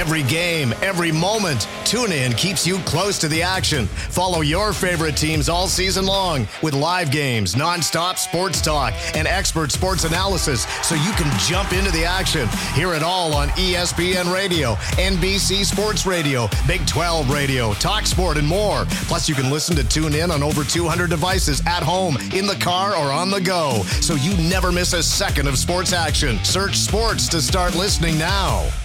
Every game, every moment, TuneIn keeps you close to the action. Follow your favorite teams all season long with live games, nonstop sports talk, and expert sports analysis so you can jump into the action. Hear it all on ESPN Radio, NBC Sports Radio, Big 12 Radio, Talk Sport, and more. Plus, you can listen to TuneIn on over 200 devices at home, in the car, or on the go, so you never miss a second of sports action. Search sports to start listening now.